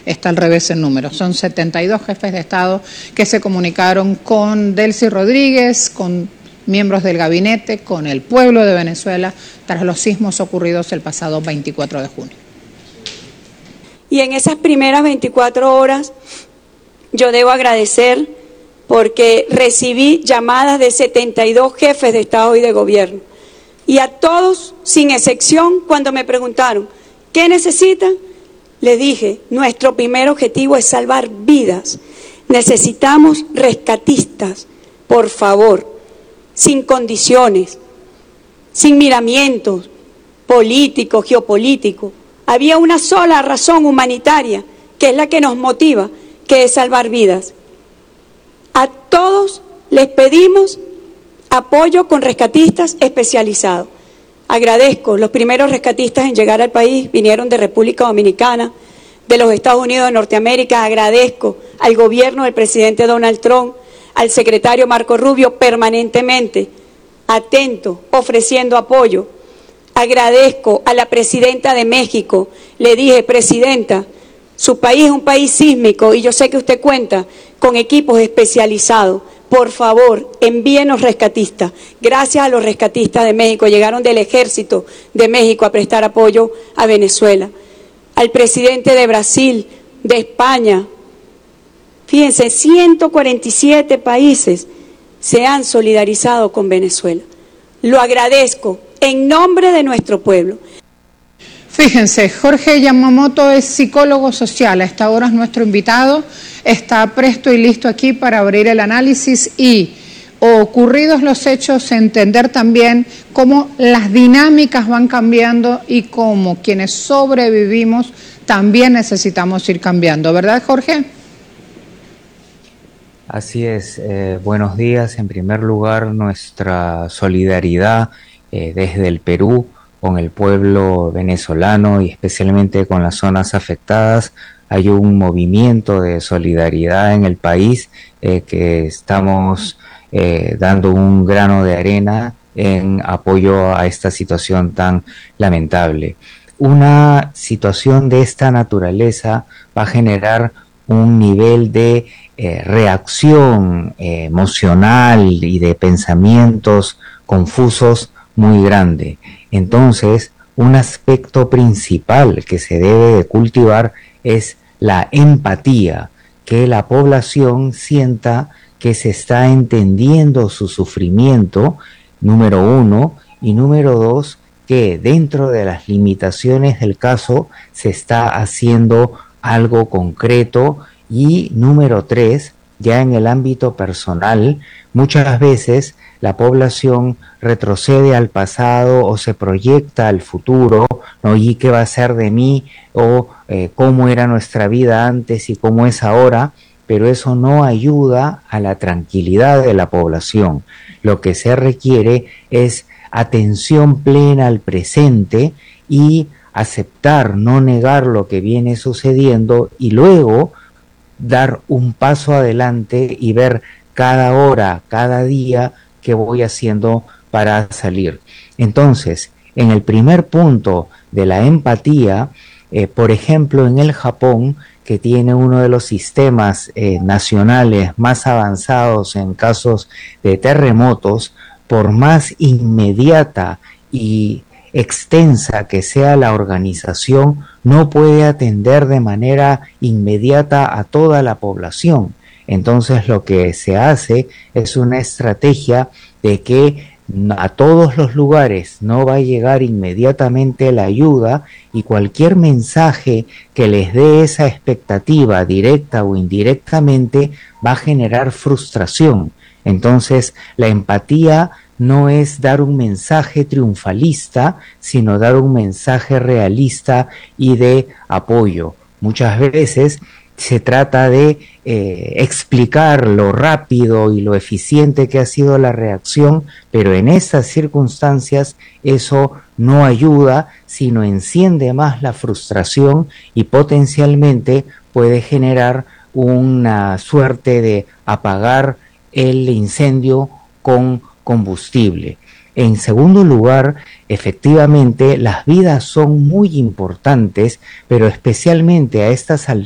está al revés el número. Son 72 jefes de Estado que se comunicaron con Delcy Rodríguez, con miembros del gabinete, con el pueblo de Venezuela, tras los sismos ocurridos el pasado 24 de junio. Y en esas primeras 24 horas yo debo agradecer porque recibí llamadas de 72 jefes de Estado y de Gobierno. Y a todos, sin excepción, cuando me preguntaron, ¿qué necesitan? Les dije, nuestro primer objetivo es salvar vidas. Necesitamos rescatistas, por favor, sin condiciones, sin miramientos políticos, geopolíticos. Había una sola razón humanitaria, que es la que nos motiva, que es salvar vidas. A todos les pedimos apoyo con rescatistas especializados. Agradezco, los primeros rescatistas en llegar al país vinieron de República Dominicana, de los Estados Unidos de Norteamérica. Agradezco al gobierno del presidente Donald Trump, al secretario Marco Rubio, permanentemente atento, ofreciendo apoyo. Agradezco a la presidenta de México. Le dije, presidenta, su país es un país sísmico y yo sé que usted cuenta con equipos especializados. Por favor, envíenos rescatistas. Gracias a los rescatistas de México, llegaron del Ejército de México a prestar apoyo a Venezuela. Al presidente de Brasil, de España. Fíjense, 147 países se han solidarizado con Venezuela. Lo agradezco en nombre de nuestro pueblo. Fíjense, Jorge Yamamoto es psicólogo social, a esta hora es nuestro invitado, está presto y listo aquí para abrir el análisis y, ocurridos los hechos, entender también cómo las dinámicas van cambiando y cómo quienes sobrevivimos también necesitamos ir cambiando, ¿verdad, Jorge? Así es, buenos días. En primer lugar, nuestra solidaridad desde el Perú con el pueblo venezolano y especialmente con las zonas afectadas. Hay un movimiento de solidaridad en el país que estamos dando un grano de arena en apoyo a esta situación tan lamentable. Una situación de esta naturaleza va a generar un nivel de reacción emocional y de pensamientos confusos muy grande. Entonces, un aspecto principal que se debe de cultivar es la empatía, que la población sienta que se está entendiendo su sufrimiento, número uno, y número dos, que dentro de las limitaciones del caso se está haciendo algo concreto, y número tres, ya en el ámbito personal, muchas veces la población retrocede al pasado o se proyecta al futuro, ¿no? ¿Y qué va a ser de mí? O cómo era nuestra vida antes y cómo es ahora, pero eso no ayuda a la tranquilidad de la población. Lo que se requiere es atención plena al presente y aceptar, no negar lo que viene sucediendo y luego dar un paso adelante y ver cada hora, cada día que voy haciendo para salir. Entonces, en el primer punto de la empatía, por ejemplo, en el Japón, que tiene uno de los sistemas nacionales más avanzados en casos de terremotos, por más inmediata y extensa que sea la organización, no puede atender de manera inmediata a toda la población. Entonces lo que se hace es una estrategia de que a todos los lugares no va a llegar inmediatamente la ayuda y cualquier mensaje que les dé esa expectativa directa o indirectamente va a generar frustración. Entonces la empatía no es dar un mensaje triunfalista, sino dar un mensaje realista y de apoyo. Muchas veces se trata de explicar lo rápido y lo eficiente que ha sido la reacción, pero en estas circunstancias eso no ayuda, sino enciende más la frustración y potencialmente puede generar una suerte de apagar el incendio con combustible. En segundo lugar, efectivamente, las vidas son muy importantes, pero especialmente a estas